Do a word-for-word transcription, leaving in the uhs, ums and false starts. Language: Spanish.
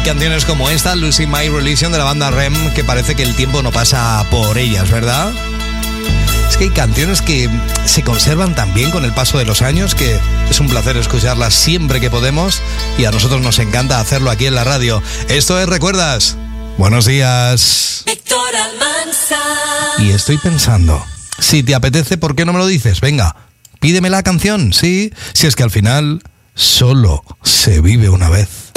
Hay canciones como esta, Losing My Religion, de la banda R E M, que parece que el tiempo no pasa por ellas, ¿verdad? Es que hay canciones que se conservan tan bien con el paso de los años que es un placer escucharlas siempre que podemos, y a nosotros nos encanta hacerlo aquí en la radio. Esto es ¿Recuerdas? Buenos días. Héctor Almanza. Y estoy pensando, si te apetece, ¿por qué no me lo dices? Venga, pídeme la canción, sí, si es que al final solo se vive una vez.